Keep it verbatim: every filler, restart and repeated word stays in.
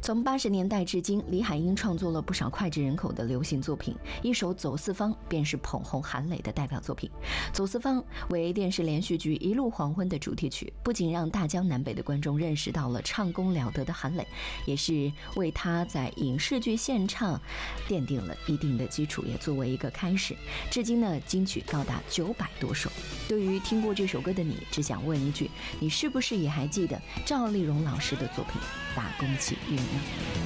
从八十年代至今，李海英创作了不少脍炙人口的流行作品，一首《走四方》便是捧红韩磊的代表作品。《走四方》为电视连续剧《一路黄昏》的主题曲，不仅让大江南北的观众认识到了唱功了得的韩磊，也是为他在影视剧献唱奠定了一定的基础，也作为一个开始。至今呢，金曲高达九百多首。对于听过这首歌的你，只想问一句：你是不是也还记得赵丽蓉老师的作品《打工奇遇》呢？